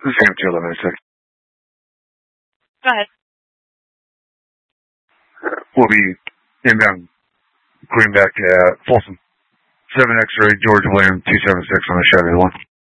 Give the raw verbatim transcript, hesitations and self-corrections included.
Sam two eleven six. Go ahead. We'll be inbound Greenback at Folsom. seven X-ray, George William two seven six on the Chevy one.